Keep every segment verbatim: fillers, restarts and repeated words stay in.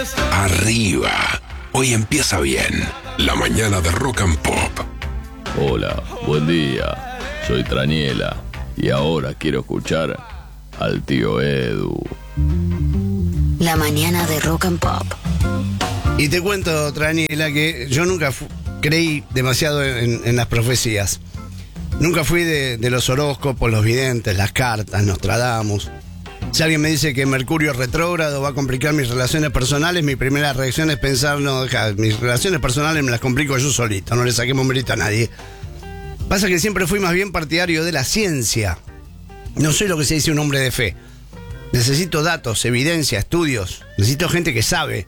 Arriba. Hoy empieza bien. La mañana de Rock and Pop. Hola, buen día. Soy Traniela y ahora quiero escuchar al tío Edu. La mañana de Rock and Pop. Y te cuento, Traniela, que yo nunca fu- creí demasiado en, en las profecías. Nunca fui de, de los horóscopos, los videntes, las cartas, Nostradamus. Si alguien me dice que Mercurio retrógrado va a complicar mis relaciones personales, mi primera reacción es pensar, no, deja, mis relaciones personales me las complico yo solito, no le saquemos mérito a nadie. Pasa que siempre fui más bien partidario de la ciencia. No soy lo que se dice un hombre de fe. Necesito datos, evidencia, estudios. Necesito gente que sabe.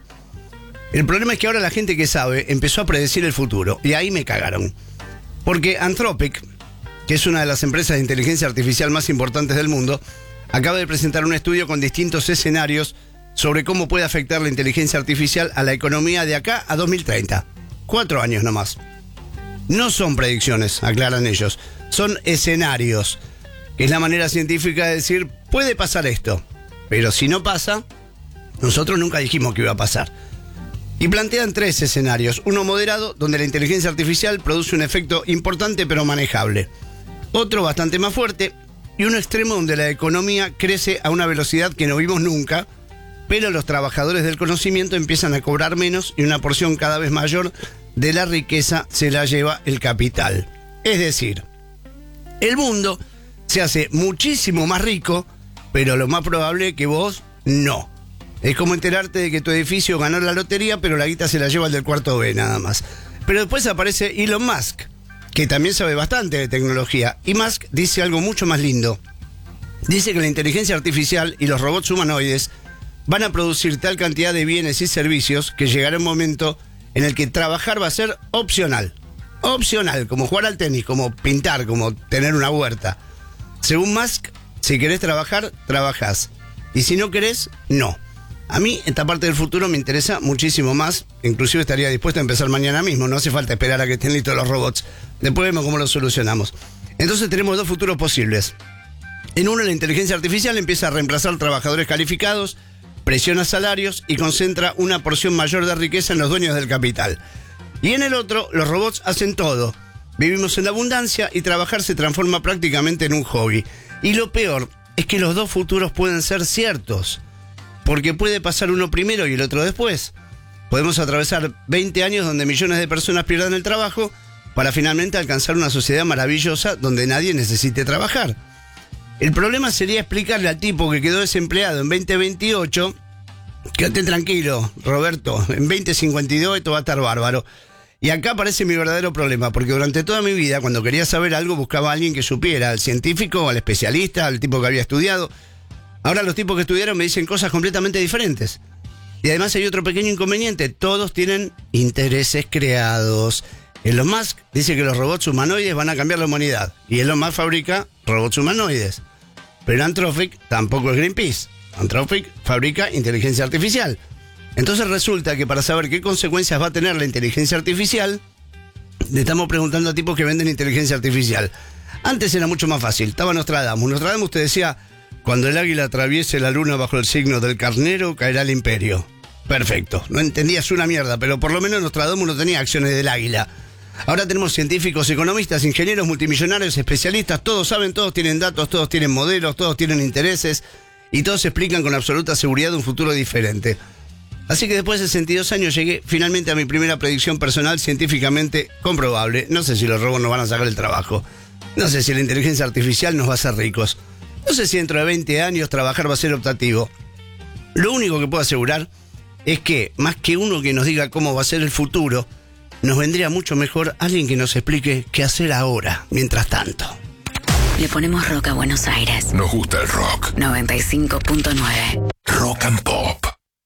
El problema es que ahora la gente que sabe empezó a predecir el futuro, y ahí me cagaron. Porque Anthropic, que es una de las empresas de inteligencia artificial más importantes del mundo, acaba de presentar un estudio con distintos escenarios sobre cómo puede afectar la inteligencia artificial a la economía de acá a dos mil treinta. Cuatro años nomás. No son predicciones, aclaran ellos. Son escenarios, que es la manera científica de decir, puede pasar esto. Pero si no pasa, nosotros nunca dijimos que iba a pasar. Y plantean tres escenarios. Uno moderado, donde la inteligencia artificial produce un efecto importante pero manejable. Otro bastante más fuerte. Y uno extremo donde la economía crece a una velocidad que no vimos nunca, pero los trabajadores del conocimiento empiezan a cobrar menos y una porción cada vez mayor de la riqueza se la lleva el capital. Es decir, el mundo se hace muchísimo más rico, pero lo más probable es que vos no. Es como enterarte de que tu edificio ganó la lotería, pero la guita se la lleva el del cuarto B nada más. Pero después aparece Elon Musk, que también sabe bastante de tecnología. Y Musk dice algo mucho más lindo. Dice que la inteligencia artificial y los robots humanoides van a producir tal cantidad de bienes y servicios que llegará un momento en el que trabajar va a ser opcional. Opcional, como jugar al tenis, como pintar, como tener una huerta. Según Musk, si querés trabajar, trabajás. Y si no querés, no. A mí esta parte del futuro me interesa muchísimo más. Inclusive estaría dispuesto a empezar mañana mismo. No hace falta esperar a que estén listos los robots. Después vemos cómo lo solucionamos. Entonces tenemos dos futuros posibles. En uno, la inteligencia artificial empieza a reemplazar trabajadores calificados, presiona salarios y concentra una porción mayor de riqueza en los dueños del capital. Y en el otro, los robots hacen todo. Vivimos en la abundancia y trabajar se transforma prácticamente en un hobby. Y lo peor es que los dos futuros pueden ser ciertos. Porque puede pasar uno primero y el otro después. Podemos atravesar veinte años donde millones de personas pierdan el trabajo para finalmente alcanzar una sociedad maravillosa donde nadie necesite trabajar. El problema sería explicarle al tipo que quedó desempleado en veinte veintiocho, quédate tranquilo, Roberto, en veinte cincuenta y dos esto va a estar bárbaro. Y acá aparece mi verdadero problema, porque durante toda mi vida, cuando quería saber algo, buscaba a alguien que supiera, al científico, al especialista, al tipo que había estudiado. Ahora los tipos que estudiaron me dicen cosas completamente diferentes. Y además hay otro pequeño inconveniente. Todos tienen intereses creados. Elon Musk dice que los robots humanoides van a cambiar la humanidad. Y Elon Musk fabrica robots humanoides. Pero Anthropic tampoco es Greenpeace. Anthropic fabrica inteligencia artificial. Entonces resulta que para saber qué consecuencias va a tener la inteligencia artificial, le estamos preguntando a tipos que venden inteligencia artificial. Antes era mucho más fácil. Estaba Nostradamus. Nostradamus te decía... Cuando el águila atraviese la luna bajo el signo del carnero, caerá el imperio. Perfecto. No entendías una mierda, pero por lo menos Nostradamus no tenía acciones del águila. Ahora tenemos científicos, economistas, ingenieros, multimillonarios, especialistas. Todos saben, todos tienen datos, todos tienen modelos, todos tienen intereses. Y todos explican con absoluta seguridad un futuro diferente. Así que después de sesenta y dos años llegué finalmente a mi primera predicción personal científicamente comprobable. No sé si los robots nos van a sacar el trabajo. No sé si la inteligencia artificial nos va a hacer ricos. No sé si dentro de veinte años trabajar va a ser optativo. Lo único que puedo asegurar es que, más que uno que nos diga cómo va a ser el futuro, nos vendría mucho mejor alguien que nos explique qué hacer ahora, mientras tanto. Le ponemos rock a Buenos Aires. Nos gusta el rock. noventa y cinco punto nueve.